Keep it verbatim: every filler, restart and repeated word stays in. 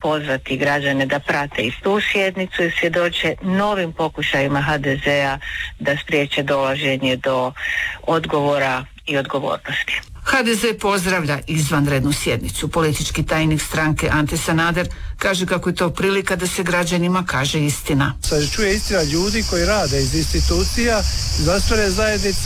pozvati građane da prate i tu sjednicu i svjedoče novim pokušajima ha de zea da spriječe dolaženje do odgovora i odgovornosti. ha de ze pozdravlja izvanrednu sjednicu. Politički tajnik stranke Ante Sanader kaže kako je to prilika da se građanima kaže istina. Sad čuje istina ljudi koji rade iz institucija, iz znanstvene zajednice